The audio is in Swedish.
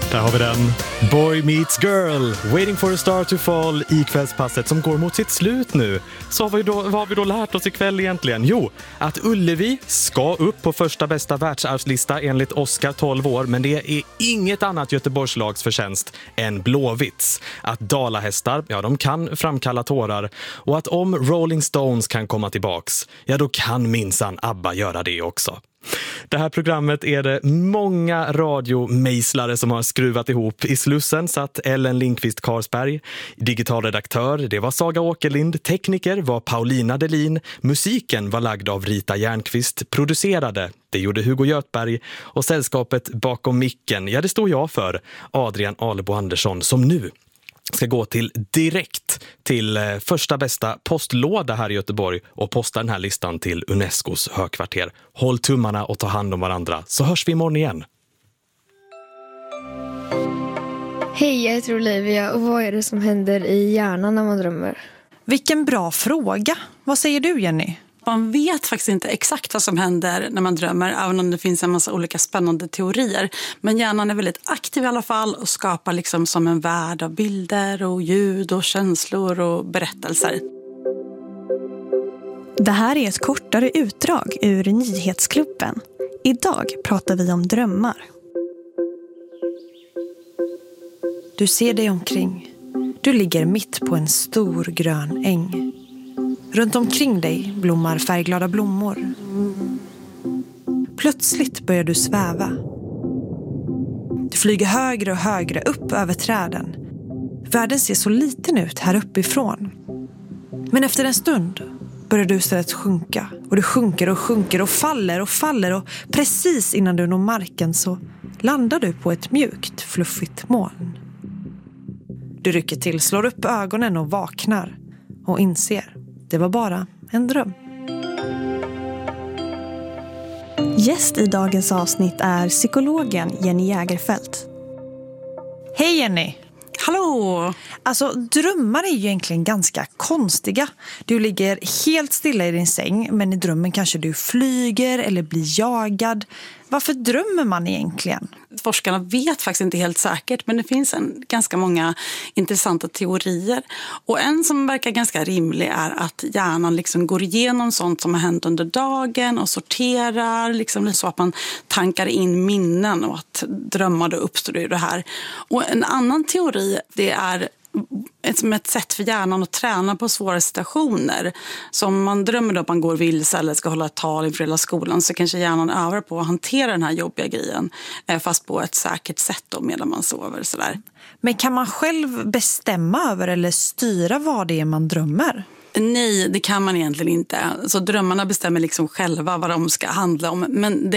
Där har vi den. Boy meets girl, waiting for a star to fall i kvällspasset som går mot sitt slut nu. Så vad har vi då lärt oss ikväll egentligen? Jo, att Ullevi ska upp på första bästa världsarvslista enligt Oscar 12 år, men det är inget annat Göteborgslags förtjänst än Blåvitts. Att dalahästar, ja, de kan framkalla tårar, och att om Rolling Stones kan komma tillbaks, ja, då kan minsann ABBA göra det också. Det här programmet är det många radiomejslare som har skruvat ihop. I Slussen satt Ellen Lindqvist Karsberg, digitalredaktör, det var Saga Åkerlind, tekniker var Paulina Delin, musiken var lagd av Rita Järnqvist, producerade, det gjorde Hugo Götberg, och sällskapet bakom micken, ja, det står jag för, Adrian Alebo Andersson, som nu ska gå direkt till första bästa postlåda här i Göteborg och posta den här listan till Unescos högkvarter. Håll tummarna och ta hand om varandra, så hörs vi imorgon igen. Hej, jag heter Olivia, och vad är det som händer i hjärnan när man drömmer? Vilken bra fråga. Vad säger du, Jenny? Man vet faktiskt inte exakt vad som händer när man drömmer, även om det finns en massa olika spännande teorier. Men hjärnan är väldigt aktiv i alla fall och skapar liksom som en värld av bilder och ljud och känslor och berättelser. Det här är ett kortare utdrag ur Nyhetsklubben. Idag pratar vi om drömmar. Du ser dig omkring. Du ligger mitt på en stor grön äng. Runt omkring dig blommar färgglada blommor. Plötsligt börjar du sväva. Du flyger högre och högre upp över träden. Världen ser så liten ut här uppifrån. Men efter en stund börjar du istället sjunka. Och du sjunker och sjunker och faller och faller. Och precis innan du når marken så landar du på ett mjukt, fluffigt moln. Du rycker till, slår upp ögonen och vaknar. Och inser, det var bara en dröm. Gäst i dagens avsnitt är psykologen Jenny Jägerfeldt. Hej Jenny! Hallå! Alltså, drömmar är ju egentligen ganska konstiga. Du ligger helt stilla i din säng, men i drömmen kanske du flyger eller blir jagad. Varför drömmer man egentligen? Forskarna vet faktiskt inte helt säkert, men det finns ganska många intressanta teorier. Och en som verkar ganska rimlig är att hjärnan liksom går igenom sånt som har hänt under dagen och sorterar, liksom så att man tankar in minnen och att drömmar då uppstår ur det här. Och en annan teori, det är som ett sätt för hjärnan att träna på svåra situationer. Så om man drömmer då att man går vilse eller ska hålla ett tal inför hela skolan, så kanske hjärnan övar på att hantera den här jobbiga grejen, fast på ett säkert sätt då, medan man sover. Sådär. Men kan man själv bestämma över eller styra vad det är man drömmer? Nej, det kan man egentligen inte. Så drömmarna bestämmer liksom själva vad de ska handla om. Men det